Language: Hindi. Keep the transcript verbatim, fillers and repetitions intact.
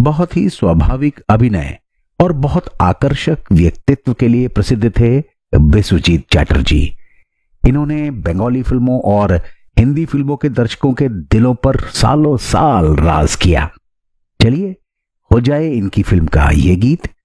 बहुत ही स्वाभाविक अभिनय और बहुत आकर्षक व्यक्तित्व के लिए प्रसिद्ध थे बिस्वजीत चैटर्जी। इन्होंने बंगाली फिल्मों और हिंदी फिल्मों के दर्शकों के दिलों पर सालों साल राज किया। चलिए हो जाए इनकी फिल्म का ये गीत।